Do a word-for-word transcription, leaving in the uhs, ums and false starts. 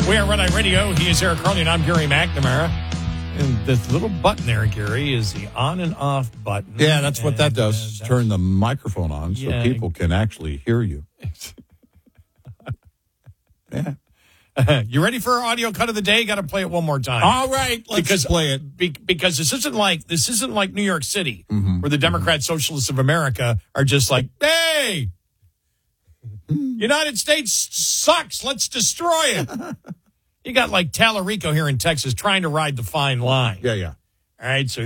We are Red Eye Radio. He is Eric Carly, and I'm Gary McNamara. And this little button there, Gary, is the on and off button. Yeah, that's what that And, does. uh, Turn the microphone on so Yeah. people can actually hear you. Yeah. You ready for our audio cut of the day? Got to play it one more time. All right, let's because, play it. Be, because this isn't like this isn't like New York City, Mm-hmm. where the Democrat Socialists of America are just like, hey, United States sucks. Let's destroy it. You got like Tallarico here in Texas trying to ride the fine line. Yeah, yeah. All right, so